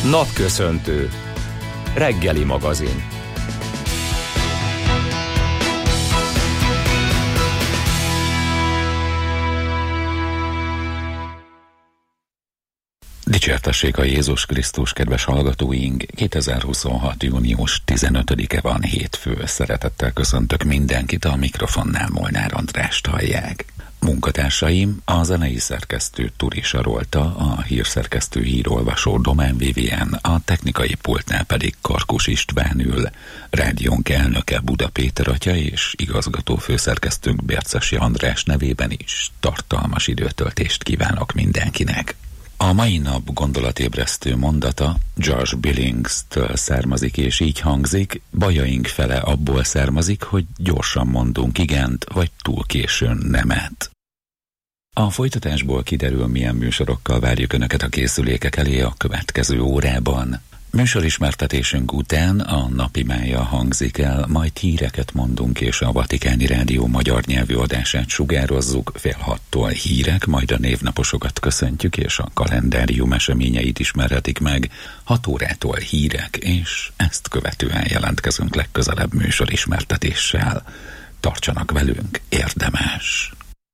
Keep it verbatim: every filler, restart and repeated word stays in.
Napköszöntő. Reggeli magazin. Dicsértessék a Jézus Krisztus, kedves hallgatóink! kétezer-huszonhat. június tizenötödike van, hétfő. Szeretettel köszöntök mindenkit, a mikrofonnál Molnár Andrást hallják. Munkatársaim a zenei szerkesztő Turi Sarolta, a hírszerkesztő hírolvasó Domán Vivien, a technikai pultnál pedig Karkus István ül, rádiónk elnöke Buda Péter atya és igazgató főszerkesztőnk Bércesi András nevében is tartalmas időtöltést kívánok mindenkinek. A mai nap gondolatébresztő mondata George Billings-től származik, és így hangzik: bajaink fele abból származik, hogy gyorsan mondunk igent, vagy túl későn nemet. A folytatásból kiderül, milyen műsorokkal várjuk Önöket a készülékek elé a következő órában. Műsorismertetésünk után a napi mája hangzik el, majd híreket mondunk, és a Vatikáni Rádió magyar nyelvű adását sugározzuk. Fél hattól hírek, majd a névnaposokat köszöntjük, és a kalendárium eseményeit ismerhetik meg. Hat órától hírek, és ezt követően jelentkezünk legközelebb műsorismertetéssel. Tartsanak velünk, érdemes!